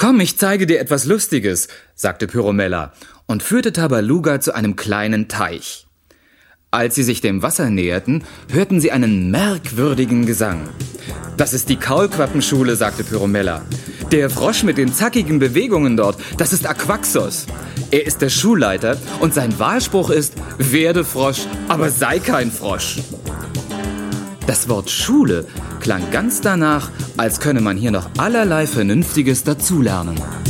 »Komm, ich zeige dir etwas Lustiges«, sagte Pyromella und führte Tabaluga zu einem kleinen Teich. Als sie sich dem Wasser näherten, hörten sie einen merkwürdigen Gesang. »Das ist die Kaulquappenschule«, sagte Pyromella. »Der Frosch mit den zackigen Bewegungen dort, das ist Aquaxos. Er ist der Schulleiter und sein Wahlspruch ist, werde Frosch, aber sei kein Frosch.« Das Wort Schule klang ganz danach, als könne man hier noch allerlei Vernünftiges dazulernen.